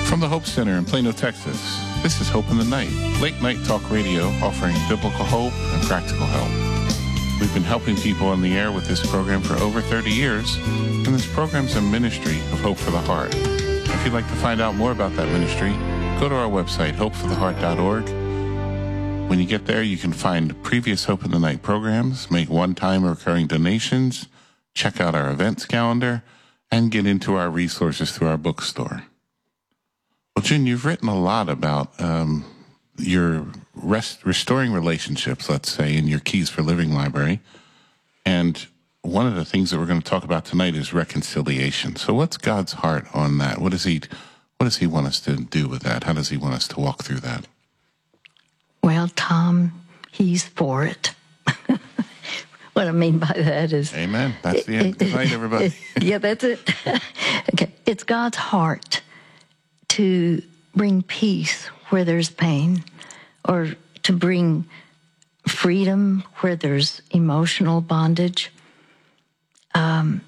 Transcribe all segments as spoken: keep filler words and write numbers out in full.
From the Hope Center in Plano, Texas, this is Hope in the Night, late night talk radio offering biblical hope and practical help. We've been helping people on the air with this program for over thirty years, and this program's a ministry of Hope for the Heart. If you'd like to find out more about that ministry, go to our website, hope for the heart dot org. When you get there, you can find previous Hope in the Night programs, make one-time or recurring donations, check out our events calendar, and get into our resources through our bookstore. Well, June, you've written a lot about um, your rest, restoring relationships, let's say, in your Keys for Living library. And one of the things that we're going to talk about tonight is reconciliation. So what's God's heart on that? What does he, what does he want us to do with that? How does he want us to walk through that? Well, Tom, he's for it. What I mean by that is... Amen. That's the end. Good night, everybody. Yeah, that's it. Okay. It's God's heart to bring peace where there's pain, or to bring freedom where there's emotional bondage. Um,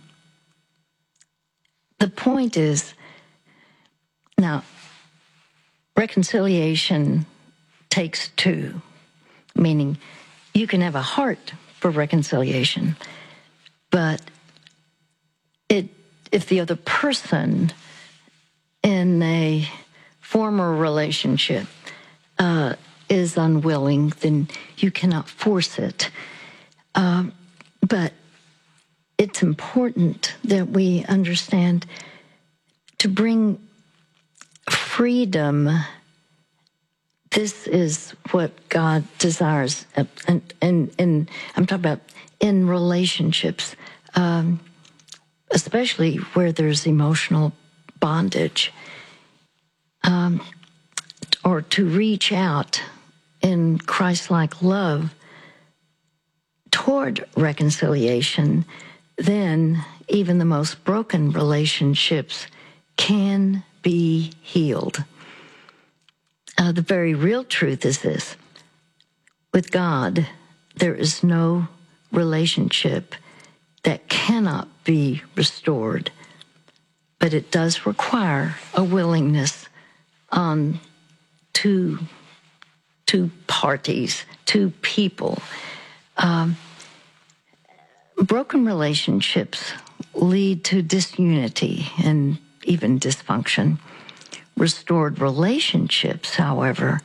the point is, now, reconciliation takes two, meaning you can have a heart for reconciliation, but it if the other person in a former relationship uh, is unwilling, then you cannot force it. Um, but it's important that we understand to bring freedom. This is what God desires, and, and, and I'm talking about in relationships, um, especially where there's emotional bondage, um, or to reach out in Christ-like love toward reconciliation. Then even the most broken relationships can be healed. Uh, the very real truth is this: with God, there is no relationship that cannot be restored, but it does require a willingness on two, two parties, two people. Um, broken relationships lead to disunity and even dysfunction. Restored relationships, however,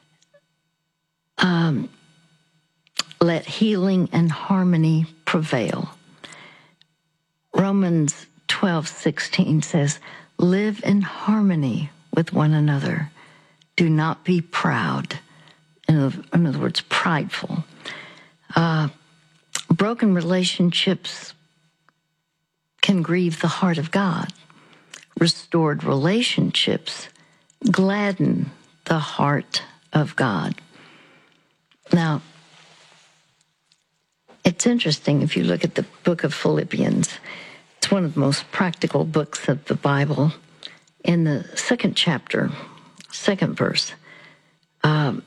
um, let healing and harmony prevail. Romans twelve sixteen says, "Live in harmony with one another. Do not be proud." In other, in other words, prideful. Uh, broken relationships can grieve the heart of God. Restored relationships gladden the heart of God. Now, it's interesting if you look at the book of Philippians. It's one of the most practical books of the Bible. In the second chapter, second verse, um,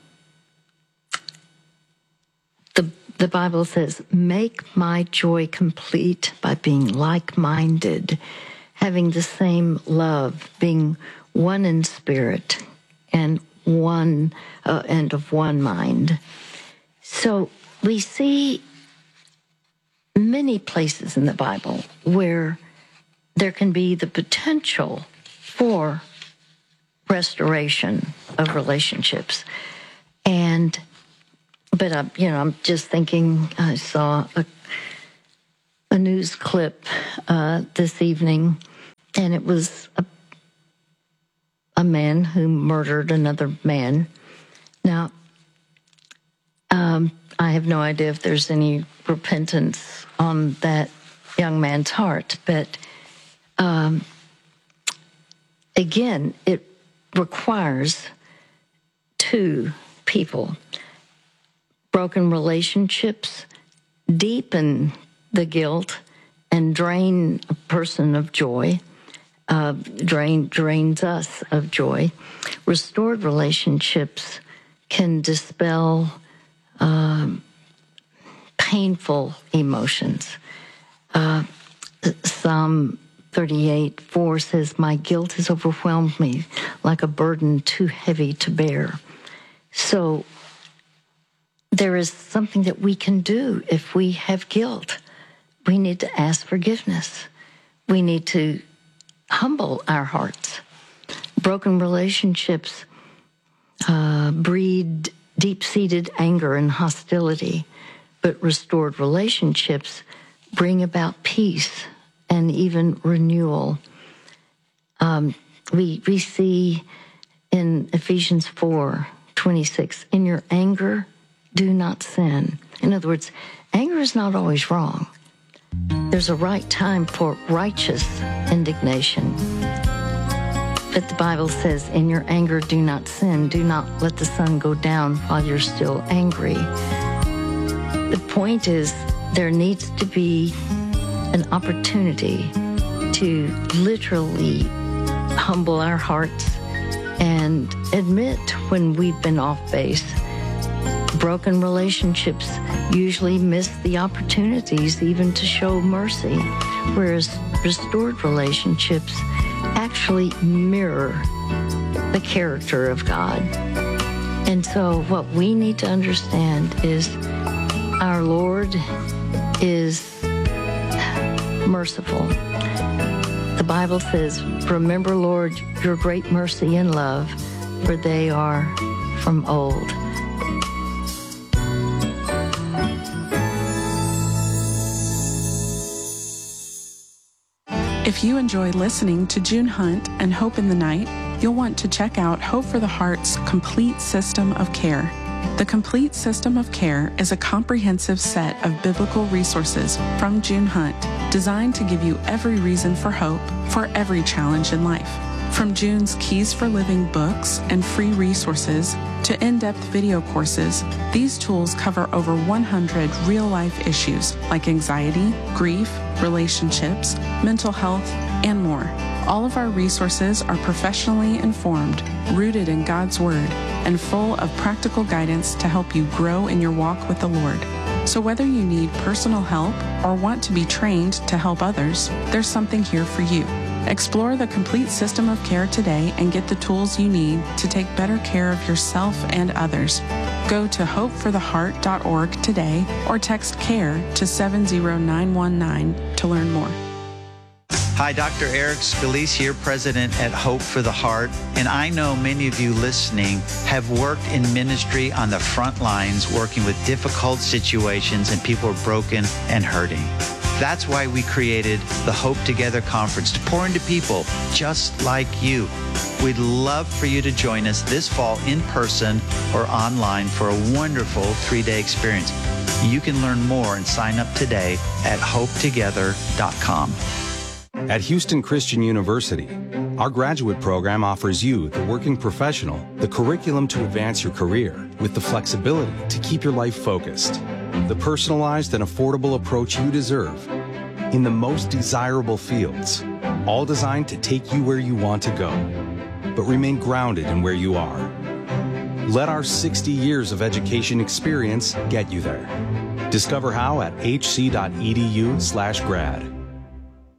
the, the Bible says, "Make my joy complete by being like-minded, having the same love, being one in spirit and one uh, and of one mind." So we see many places in the Bible where there can be the potential for restoration of relationships. And, but I, you know, I'm just thinking, I saw a, a news clip uh, this evening, and it was a, a man who murdered another man. Now, um, I have no idea if there's any repentance on that young man's heart, but um, again, it requires two people. Broken relationships deepen the guilt and drain a person of joy, uh, drain drains us of joy. Restored relationships can dispel um, painful emotions. Uh, some thirty-eight four says, my guilt has overwhelmed me like a burden too heavy to bear. So there is something that we can do if we have guilt. We need to ask forgiveness. We need to humble our hearts. Broken relationships uh, breed deep-seated anger and hostility, but restored relationships bring about peace and even renewal. Um, we, we see in Ephesians four twenty-six, in your anger, do not sin. In other words, anger is not always wrong. There's a right time for righteous indignation. But the Bible says, in your anger, do not sin. Do not let the sun go down while you're still angry. The point is, there needs to be an opportunity to literally humble our hearts and admit when we've been off base. Broken relationships usually miss the opportunities even to show mercy, whereas restored relationships actually mirror the character of God. And so what we need to understand is our Lord is merciful. The Bible says, remember, Lord, your great mercy and love, for they are from old. If you enjoy listening to June Hunt and Hope in the Night, you'll want to check out Hope for the Heart's Complete System of Care. The Complete System of Care is a comprehensive set of biblical resources from June Hunt, designed to give you every reason for hope for every challenge in life. From June's Keys for Living books and free resources to in-depth video courses, these tools cover over one hundred real-life issues like anxiety, grief, relationships, mental health, and more. All of our resources are professionally informed, rooted in God's Word, and full of practical guidance to help you grow in your walk with the Lord. So whether you need personal help or want to be trained to help others, there's something here for you. Explore the Complete System of Care today and get the tools you need to take better care of yourself and others. Go to hope for the heart dot org today or text CARE to seven zero nine one nine to learn more. Hi, Doctor Eric Scalise here, President at Hope for the Heart. And I know many of you listening have worked in ministry on the front lines, working with difficult situations and people are broken and hurting. That's why we created the Hope Together Conference to pour into people just like you. We'd love for you to join us this fall in person or online for a wonderful three-day experience. You can learn more and sign up today at hope together dot com. At Houston Christian University, our graduate program offers you, the working professional, the curriculum to advance your career with the flexibility to keep your life focused, the personalized and affordable approach you deserve in the most desirable fields, all designed to take you where you want to go, but remain grounded in where you are. Let our sixty years of education experience get you there. Discover how at hc dot e d u slash grad.